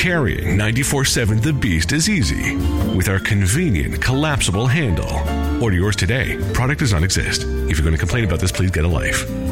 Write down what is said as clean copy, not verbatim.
Carrying 94.7 The Beast is easy with our convenient collapsible handle. Order yours today. Product does not exist. If you're going to complain about this, please get a life.